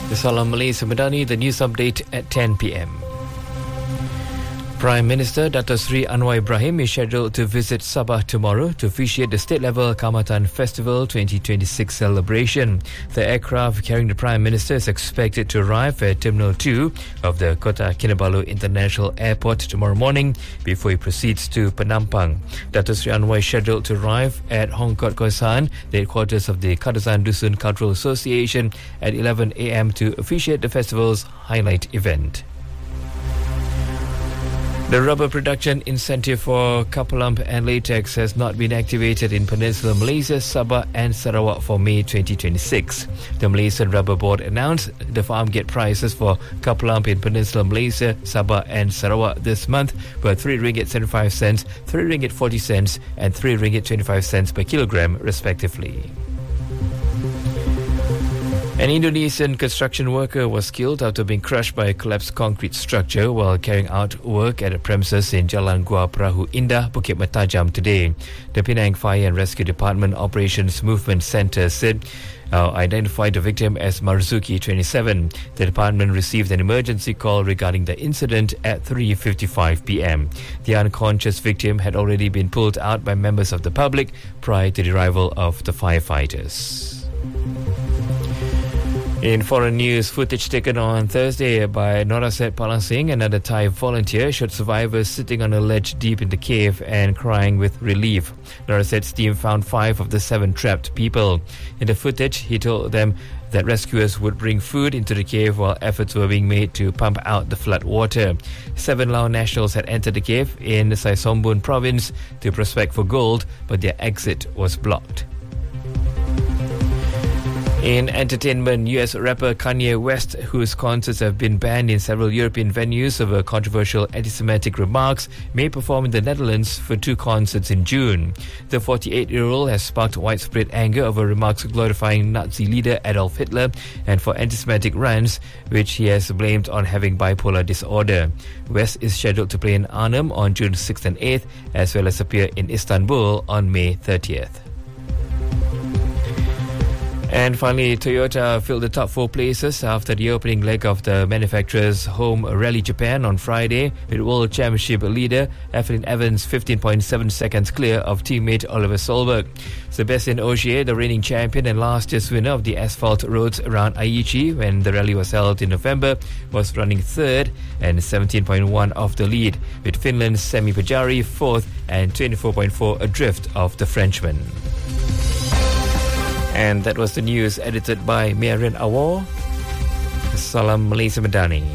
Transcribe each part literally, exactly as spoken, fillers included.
Salam Malaysia Madani, the news update at ten p.m. Prime Minister Dato Sri Anwar Ibrahim is scheduled to visit Sabah tomorrow to officiate the state-level Kaamatan Festival twenty twenty-six celebration. The aircraft carrying the Prime Minister is expected to arrive at Terminal two of the Kota Kinabalu International Airport tomorrow morning before he proceeds to Penampang. Dato Sri Anwar is scheduled to arrive at Hong Kong Khoisan, the headquarters of the Kadazan Dusun Cultural Association, at eleven a.m. to officiate the festival's highlight event. The rubber production incentive for Kapalump and latex has not been activated in Peninsular Malaysia, Sabah and Sarawak for May twenty twenty-six. The Malaysian Rubber Board announced the farm gate prices for Kapalump in Peninsular Malaysia, Sabah and Sarawak this month were three ringgit seventy-five cents, three ringgit forty cents and three ringgit twenty-five cents per kilogram respectively. An Indonesian construction worker was killed after being crushed by a collapsed concrete structure while carrying out work at a premises in Jalan Gua Perahu Indah, Bukit Mertajam today. The Penang Fire and Rescue Department Operations Movement Centre said uh, identified the victim as Marzuki, twenty-seven. The department received an emergency call regarding the incident at three fifty-five p.m. The unconscious victim had already been pulled out by members of the public prior to the arrival of the firefighters. In foreign news, footage taken on Thursday by Noraset Palangsing, another Thai volunteer, showed survivors sitting on a ledge deep in the cave and crying with relief. Noraset's team found five of the seven trapped people. In the footage, he told them that rescuers would bring food into the cave while efforts were being made to pump out the flood water. Seven Lao nationals had entered the cave in the Saisombun province to prospect for gold, but their exit was blocked. In entertainment, U S rapper Kanye West, whose concerts have been banned in several European venues over controversial anti-Semitic remarks, may perform in the Netherlands for two concerts in June. The forty-eight-year-old has sparked widespread anger over remarks glorifying Nazi leader Adolf Hitler and for anti-Semitic rants, which he has blamed on having bipolar disorder. West is scheduled to play in Arnhem on June sixth and eighth, as well as appear in Istanbul on May thirtieth. And finally, Toyota filled the top four places after the opening leg of the manufacturer's home Rally Japan on Friday, with World Championship leader Evelyn Evans fifteen point seven seconds clear of teammate Oliver Solberg. Sebastian Ogier, the reigning champion and last year's winner of the asphalt roads around Aichi when the rally was held in November, was running third and seventeen point one off the lead, with Finland's Semi Pajari fourth and twenty-four point four adrift of the Frenchman. And that was the news edited by Marian Awar. Salam Malaysia Madani.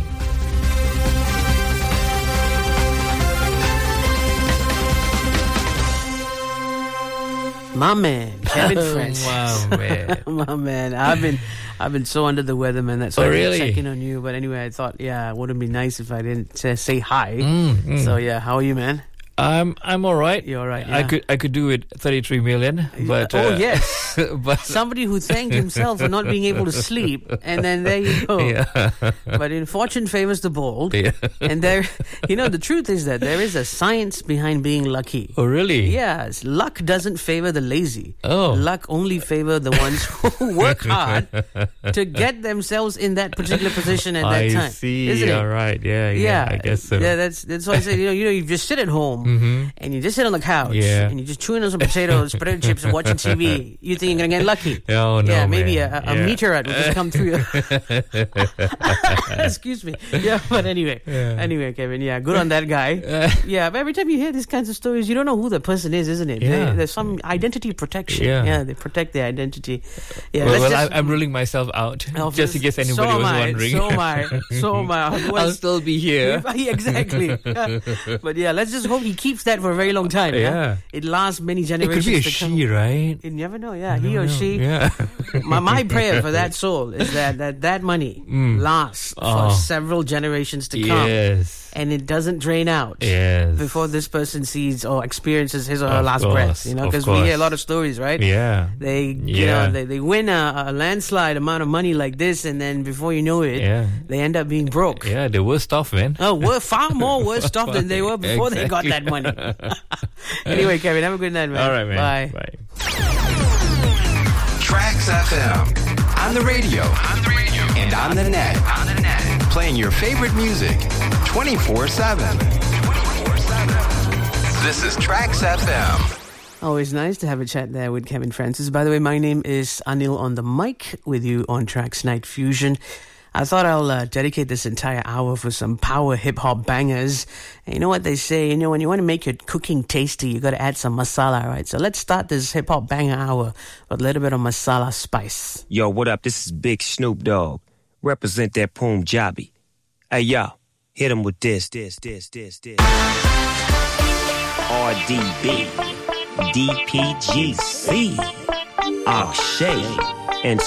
My man, Kevin Francis. Wow, man. My man. I've been I've been so under the weather, man. That's why Oh, I've been really? checking on you. But anyway, I thought, yeah, it wouldn't be nice if I didn't say, say hi. Mm, mm. So, yeah, how are you, man? I'm I'm all right. You're all right, I yeah. could I could do with thirty-three million, but oh, uh, yes. but Somebody who thanked himself for not being able to sleep, and then there you go. yeah. But in fortune favors the bold. Yeah. And there, you know, the truth is that there is a science behind being lucky. Oh, really? Yes, luck doesn't favor the lazy. Oh. Luck only favor the ones who work hard to get themselves in that particular position at that I time. see. Isn't it? All right. Yeah, yeah. I guess so. Yeah, that's that's why I said, you know, you know, you just sit at home Mm-hmm. and you just sit on the couch Yeah. and you just chewing on some potatoes, potato chips, and watching T V. You think you're gonna get lucky? Oh, no, yeah, maybe man. a, a Yeah. meteorite will just come through. Excuse me. Yeah, but anyway, Yeah. anyway, Kevin. Yeah, good on that guy. Yeah, but every time you hear these kinds of stories, you don't know who the person is, isn't it? Yeah. They, there's some identity protection. Yeah. Yeah, they protect their identity. Yeah, well, let's well just, I, I'm ruling myself out, Oh, just in case anybody so was am I, wondering. So am I. So am I. I'll Otherwise- still be here. exactly. But yeah, let's just hope he keeps that for a very long time. Yeah. It lasts many It generations could be a to come. she, right? You never know, yeah. You He or never know. she. Yeah. My, my prayer for that soul is that that, that money lasts Oh. for several generations to come. Yes. And it doesn't drain out Yes. before this person sees or experiences his or her Of last course, breath. You know, of because we hear a course. lot of stories, right? Yeah. They, you Yeah. know, they, they win a, a landslide amount of money like this, and then before you know it, Yeah. they end up being broke. Yeah, the worst off, man. Oh, we're far more worse off than they were before they got that money. Anyway, Kevin, have a good night, man. All right, man. Bye. Bye. Tracks F M. On the radio. On the radio. and on the net. Playing your favorite music twenty-four seven. This is Tracks F M. Always nice to have a chat there with Kevin Francis. By the way, my name is Anil on the mic with you on Tracks Night Fusion. I thought I'll uh, dedicate this entire hour for some power hip-hop bangers. And you know what they say, you know, when you want to make your cooking tasty, you got to add some masala, right? So let's start this hip-hop banger hour with a little bit of masala spice. Yo, what up? This is Big Snoop Dogg. Represent that Punjabi. Hey, yo, hit him with this, this, this, this, this. R D B, D P G C, Akshay, and